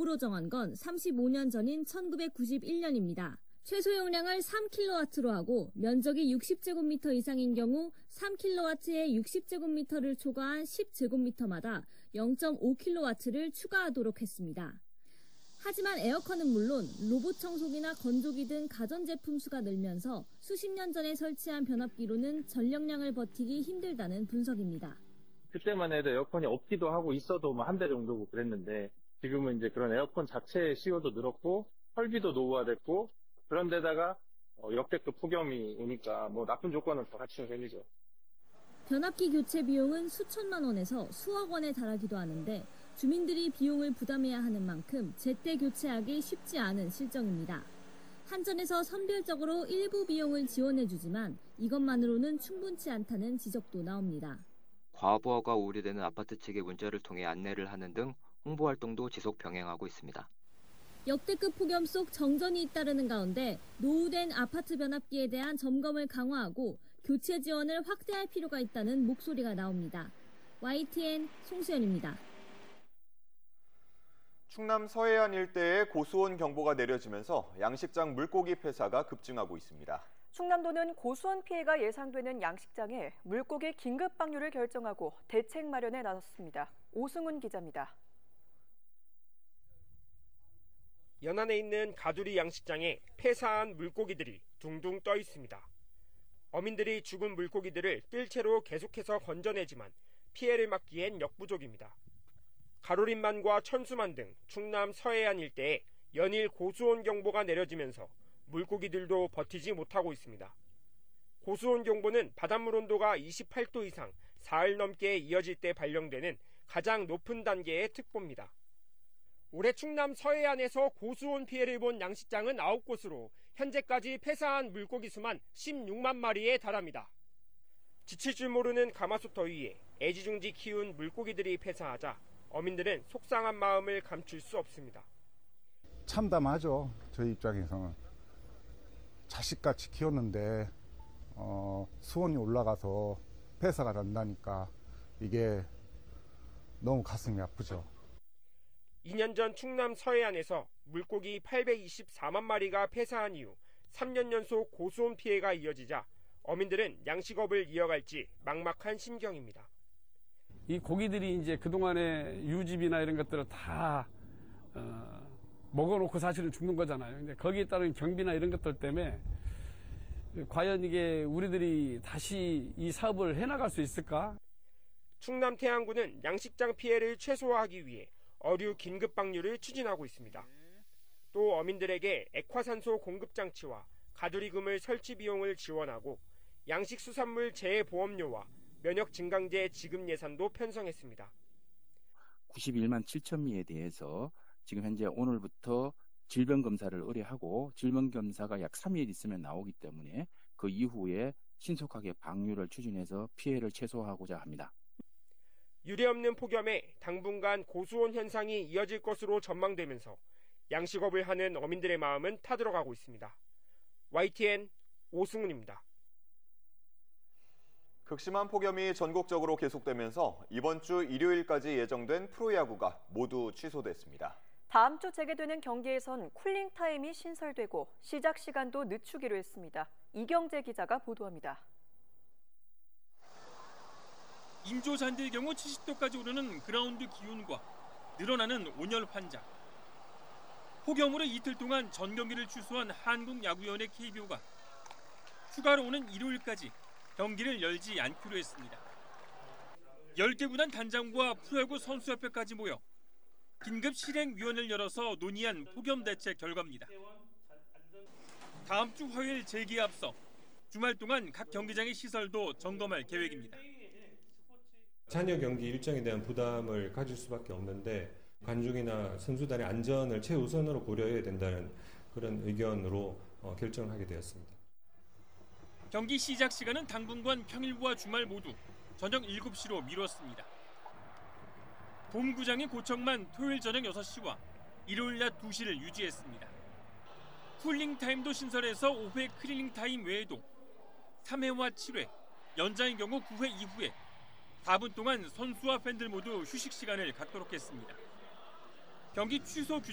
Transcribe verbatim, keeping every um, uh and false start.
법으로 정한 건 삼십오 년 전인 천구백구십일 년입니다. 최소 용량을 삼 킬로와트로 하고 면적이 육십 제곱미터 이상인 경우 삼 킬로와트에 육십 제곱미터를 초과한 십 제곱미터마다 영 점 오 킬로와트를 추가하도록 했습니다. 하지만 에어컨은 물론 로봇 청소기나 건조기 등 가전제품 수가 늘면서 수십 년 전에 설치한 변압기로는 전력량을 버티기 힘들다는 분석입니다. 그때만 해도 에어컨이 없기도 하고 있어도 한 대 정도고 그랬는데 지금은 이제 그런 에어컨 자체의 시효도 늘었고 설비도 노후화됐고 그런 데다가 역대급 폭염이 오니까 뭐 나쁜 조건은 다 갖춘 셈이죠. 변압기 교체 비용은 수천만 원에서 수억 원에 달하기도 하는데 주민들이 비용을 부담해야 하는 만큼 제때 교체하기 쉽지 않은 실정입니다. 한전에서 선별적으로 일부 비용을 지원해주지만 이것만으로는 충분치 않다는 지적도 나옵니다. 과부하가 우려되는 아파트 측에 문자를 통해 안내를 하는 등 홍보 활동도 지속 병행하고 있습니다. 역대급 폭염 속 정전이 잇따르는 가운데 노후된 아파트 변압기에 대한 점검을 강화하고 교체 지원을 확대할 필요가 있다는 목소리가 나옵니다. 와이티엔 송수연입니다. 충남 서해안 일대에 고수온 경보가 내려지면서 양식장 물고기 폐사가 급증하고 있습니다. 충남도는 고수온 피해가 예상되는 양식장에 물고기 긴급 방류를 결정하고 대책 마련에 나섰습니다. 오승훈 기자입니다. 연안에 있는 가두리 양식장에 폐사한 물고기들이 둥둥 떠 있습니다. 어민들이 죽은 물고기들을 뜰채로 계속해서 건져내지만 피해를 막기엔 역부족입니다. 가로림만과 천수만 등 충남 서해안 일대에 연일 고수온 경보가 내려지면서 물고기들도 버티지 못하고 있습니다. 고수온 경보는 바닷물 온도가 이십팔 도 이상 사흘 넘게 이어질 때 발령되는 가장 높은 단계의 특보입니다. 올해 충남 서해안에서 고수온 피해를 본 양식장은 아홉 곳으로 현재까지 폐사한 물고기 수만 십육만 마리에 달합니다. 지칠 줄 모르는 가마솥 더위에 애지중지 키운 물고기들이 폐사하자 어민들은 속상한 마음을 감출 수 없습니다. 참담하죠. 저희 입장에서는. 자식같이 키웠는데 어, 수온이 올라가서 폐사가 난다니까 이게 너무 가슴이 아프죠. 이 년 전 충남 서해안에서 물고기 팔백이십사만 마리가 폐사한 이후 삼 년 연속 고수온 피해가 이어지자 어민들은 양식업을 이어갈지 막막한 심경입니다. 이 고기들이 이제 그동안의 유집이나 이런 것들을 다 어, 먹어놓고 사실은 죽는 거잖아요. 근데 거기에 따른 경비나 이런 것들 때문에 과연 이게 우리들이 다시 이 사업을 해나갈 수 있을까? 충남 태안군은 양식장 피해를 최소화하기 위해 어류 긴급 방류를 추진하고 있습니다. 또 어민들에게 액화산소 공급 장치와 가두리금을 설치 비용을 지원하고 양식수산물 재해보험료와 면역 증강제 지급 예산도 편성했습니다. 구십일만 칠천 미에 대해서 지금 현재 오늘부터 질병검사를 의뢰하고 질병검사가 약 삼 일 있으면 나오기 때문에 그 이후에 신속하게 방류를 추진해서 피해를 최소화하고자 합니다. 유례없는 폭염에 당분간 고수온 현상이 이어질 것으로 전망되면서 양식업을 하는 어민들의 마음은 타들어가고 있습니다. 와이티엔 오승훈입니다. 극심한 폭염이 전국적으로 계속되면서 이번 주 일요일까지 예정된 프로야구가 모두 취소됐습니다. 다음 주 재개되는 경기에선 쿨링타임이 신설되고 시작 시간도 늦추기로 했습니다. 이경재 기자가 보도합니다. 인조 잔디의 경우 칠십 도까지 오르는 그라운드 기온과 늘어나는 온열 환장. 폭염으로 이틀 동안 전 경기를 취소한 한국야구위원회 케이비오가 휴가로 오는 일요일까지 경기를 열지 않기로 했습니다. 열 개 구단 단장과 프로야구 선수협회까지 모여 긴급 실행위원회를 열어서 논의한 폭염 대책 결과입니다. 다음 주 화요일 재개에 앞서 주말 동안 각 경기장의 시설도 점검할 계획입니다. 잔여 경기 일정에 대한 부담을 가질 수밖에 없는데 관중이나 선수단의 안전을 최우선으로 고려해야 된다는 그런 의견으로 어, 결정을 하게 되었습니다. 경기 시작 시간은 당분간 평일과 주말 모두 저녁 일곱 시로 미뤘습니다. 돔구장의 고척만 토요일 저녁 여섯 시와 일요일 낮 두 시를 유지했습니다. 쿨링타임도 신설해서 오 회 클리닝타임 외에도 삼 회와 칠 회, 연장의 경우 구 회 이후에 사 분 동안 선수와 팬들 모두 휴식 시간을 갖도록 했습니다. 경기 취소 규정